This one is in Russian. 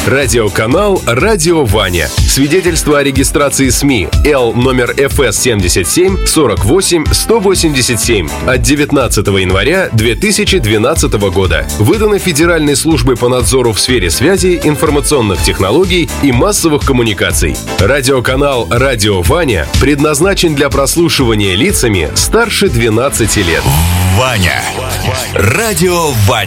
Радиоканал «Радио Ваня». Свидетельство о регистрации СМИ Л номер ФС 77 48 187 от 19 января 2012 года. Выдано Федеральной службой по надзору в сфере связи, информационных технологий и массовых коммуникаций. Радиоканал «Радио Ваня» предназначен для прослушивания лицами старше 12 лет. Ваня. Радио Ваня.